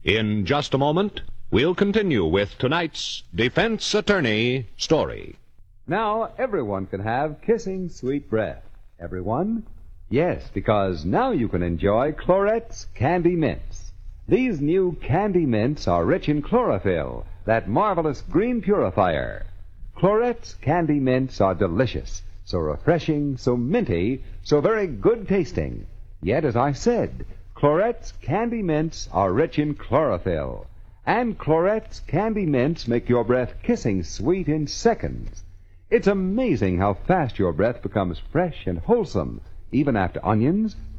In just a moment, we'll continue with tonight's Defense Attorney story. Now everyone can have kissing sweet breath. Everyone? Yes, because now you can enjoy Clorette's Candy Mints. These new Candy Mints are rich in chlorophyll, that marvelous green purifier. Clorette's Candy Mints are delicious, so refreshing, so minty, so very good tasting. Yet, as I said, Clorette's Candy Mints are rich in chlorophyll. And Clorette's Candy Mints make your breath kissing sweet in seconds. It's amazing how fast your breath becomes fresh and wholesome, even after onions,